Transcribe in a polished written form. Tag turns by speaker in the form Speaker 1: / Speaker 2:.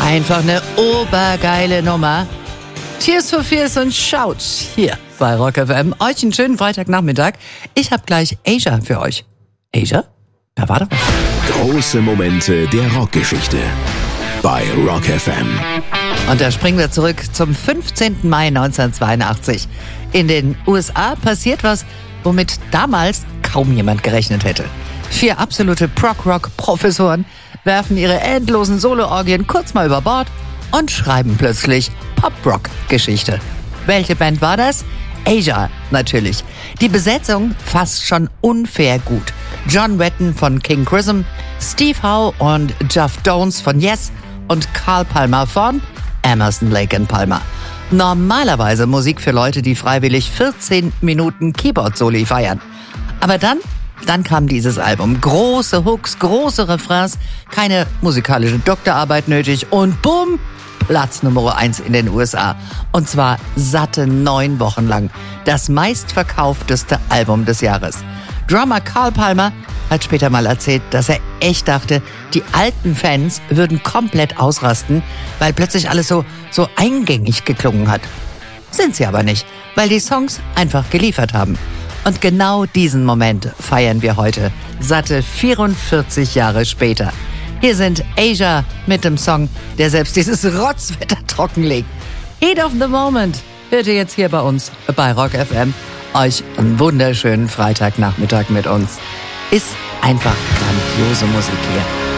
Speaker 1: Einfach eine obergeile Nummer. Tears for Fears und Shout hier bei Rock FM. Euch einen schönen Freitagnachmittag. Ich habe gleich Asia für euch. Asia? Da war doch was.
Speaker 2: Große Momente der Rockgeschichte bei Rock FM.
Speaker 1: Und da springen wir zurück zum 15. Mai 1982. In den USA passiert was, womit damals kaum jemand gerechnet hätte. 4 absolute Prog-Rock-Professoren werfen ihre endlosen Solo-Orgien kurz mal über Bord und schreiben plötzlich Pop-Rock-Geschichte. Welche Band war das? Asia, natürlich. Die Besetzung fast schon unfair gut. John Wetton von King Crimson, Steve Howe und Geoff Downes von Yes und Carl Palmer von Emerson, Lake & Palmer. Normalerweise Musik für Leute, die freiwillig 14 Minuten Keyboard-Soli feiern. Aber dann kam dieses Album. Große Hooks, große Refrains, keine musikalische Doktorarbeit nötig und bumm, Platz Nummer 1 in den USA. Und zwar satte 9 Wochen lang. Das meistverkaufteste Album des Jahres. Drummer Carl Palmer hat später mal erzählt, dass er echt dachte, die alten Fans würden komplett ausrasten, weil plötzlich alles so eingängig geklungen hat. Sind sie aber nicht, weil die Songs einfach geliefert haben. Und genau diesen Moment feiern wir heute, satte 44 Jahre später. Hier sind Asia mit dem Song, der selbst dieses Rotzwetter trockenlegt. Heat of the Moment hört ihr jetzt hier bei uns bei Rock FM. Euch einen wunderschönen Freitagnachmittag mit uns. Ist einfach grandiose Musik hier.